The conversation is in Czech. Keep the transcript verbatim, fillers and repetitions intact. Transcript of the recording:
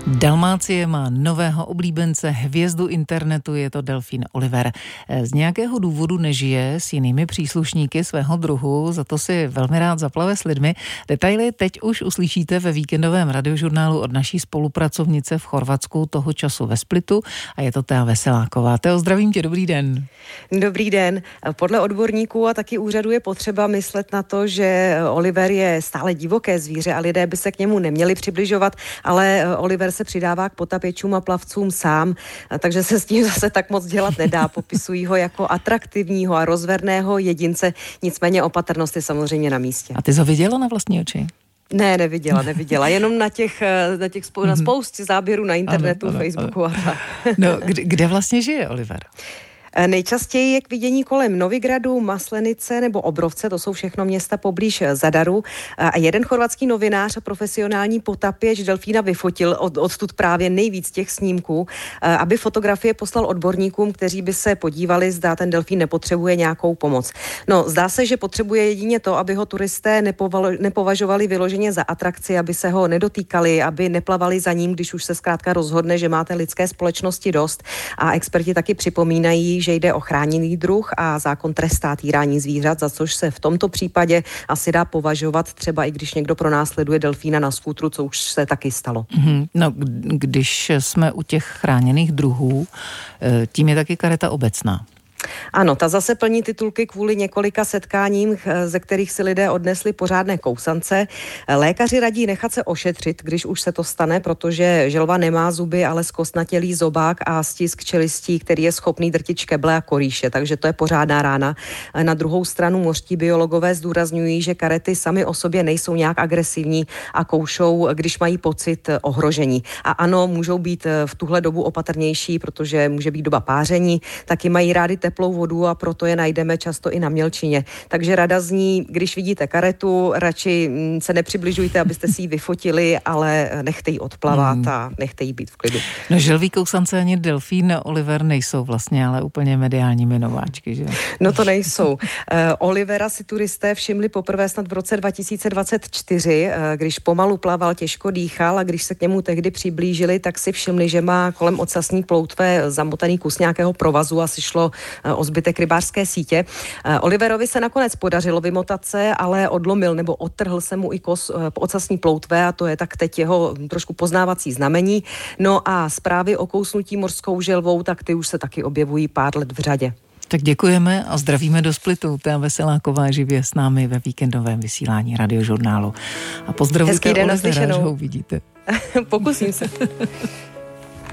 Dalmácie má nového oblíbence, hvězdu internetu, je to delfín Oliver. Z nějakého důvodu nežije s jinými příslušníky svého druhu, za to si velmi rád zaplave s lidmi. Detaily teď už uslyšíte ve víkendovém radiožurnálu od naší spolupracovnice v Chorvatsku, toho času ve Splitu, a je to Tea Veseláková. Teo, zdravím tě, dobrý den. Dobrý den. Podle odborníků a taky úřadu je potřeba myslet na to, že Oliver je stále divoké zvíře a lidé by se k němu neměli přibližovat, ale Oliver se přidává k potapěčům a plavcům sám, takže se s tím zase tak moc dělat nedá. Popisují ho jako atraktivního a rozverného jedince, nicméně opatrnost je samozřejmě na místě. A ty jsi ho viděla na vlastní oči? Ne, neviděla, neviděla. Jenom na těch, na těch spou- na spoustě záběrů na internetu, ano, ano, Facebooku ano. a tak. No, kde, kde vlastně žije Oliver? Nejčastěji je k vidění kolem Novigradu, Maslenice nebo Obrovce, to jsou všechno města poblíž Zadaru. A jeden chorvatský novinář a profesionální potapěč delfína vyfotil od, odtud právě nejvíc těch snímků, aby fotografie poslal odborníkům, kteří by se podívali, zda ten delfín nepotřebuje nějakou pomoc. No, zdá se, že potřebuje jedině to, aby ho turisté nepovalo, nepovažovali vyloženě za atrakci, aby se ho nedotýkali, aby neplavali za ním, když už se zkrátka rozhodne, že máte lidské společnosti dost. A experti taky připomínají, že jde o chráněný druh a zákon trestá týrání zvířat, za což se v tomto případě asi dá považovat, třeba i když někdo pronásleduje delfína na skútru, co už se taky stalo. Mm-hmm. No, když jsme u těch chráněných druhů, tím je taky kareta obecná. Ano, ta zase plní titulky kvůli několika setkáním, ze kterých si lidé odnesli pořádné kousance. Lékaři radí nechat se ošetřit, když už se to stane, protože želva nemá zuby, ale zkostnatělý zobák a stisk čelistí, který je schopný drtit škeble a korýše, takže to je pořádná rána. Na druhou stranu mořští biologové zdůrazňují, že karety sami o sobě nejsou nějak agresivní a koušou, když mají pocit ohrožení. A ano, můžou být v tuhle dobu opatrnější, protože může být doba páření, taky mají rády teplou vodu a proto je najdeme často i na mělčině. Takže rada zní, když vidíte karetu, radši se nepřibližujte, abyste si ji vyfotili, ale nechte ji odplavat hmm. a nechte ji být v klidu. No, želví kousance ani delfín Oliver nejsou vlastně, ale úplně mediálními nováčky, že? No to nejsou. Uh, Olivera si turisté všimli poprvé snad v roce dva tisíce dvacet čtyři, uh, když pomalu plaval, těžko dýchal a když se k němu tehdy přiblížili, tak si všimli, že má kolem ocasní ploutve zamotaný kus nějakého provazu, asi šlo o zbytek rybářské sítě. Oliverovi se nakonec podařilo vymotat se, ale odlomil nebo odtrhl se mu i kos ocasní ploutve a to je tak teď jeho trošku poznávací znamení. No a zprávy o kousnutí mořskou želvou, tak ty už se taky objevují pár let v řadě. Tak děkujeme a zdravíme do Splitu. Tea Veseláková živě s námi ve víkendovém vysílání radiožurnálu. A pozdravujte Olivera, že ho uvidíte. Pokusím se.